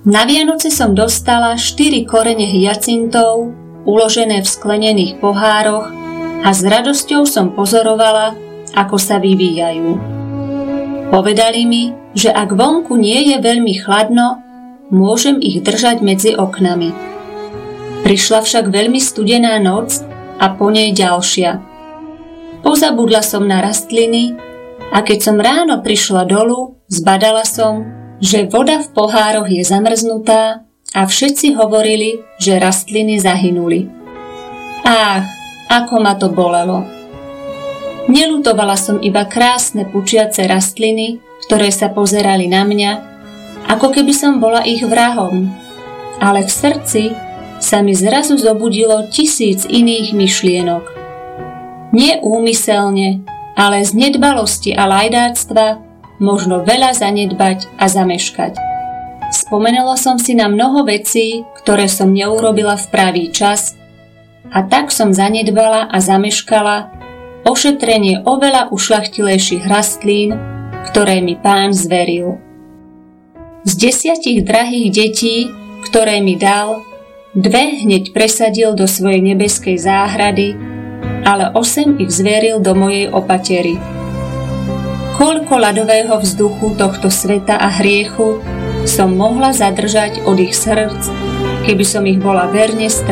Na Vianoce som dostala 4 korene hyacintov, uložené v sklenených pohároch a s radosťou som pozorovala, ako sa vyvíjajú. Povedali mi, že ak vonku nie je veľmi chladno, môžem ich držať medzi oknami. Prišla však veľmi studená noc a po nej ďalšia. Pozabudla som na rastliny a keď som ráno prišla dolu, zbadala som, že voda v pohároch je zamrznutá a všetci hovorili, že rastliny zahynuli. Ach, ako ma to bolelo. Neľutovala som iba krásne pučiace rastliny, ktoré sa pozerali na mňa, ako keby som bola ich vrahom. Ale v srdci sa mi zrazu zobudilo 1000 iných myšlienok. Nie úmyselne, ale z nedbalosti a lajdáctva možno veľa zanedbať a zameškať. Spomenula som si na mnoho vecí, ktoré som neurobila v pravý čas, a tak som zanedbala a zameškala ošetrenie oveľa ušľachtilejších rastlín, ktoré mi Pán zveril. Z 10 drahých detí, ktoré mi dal, 2 hneď presadil do svojej nebeskej záhrady, ale 8 ich zveril do mojej opatery. Koľko ľadového vzduchu tohto sveta a hriechu som mohla zadržať od ich srdc, keby som ich bola verne strážila.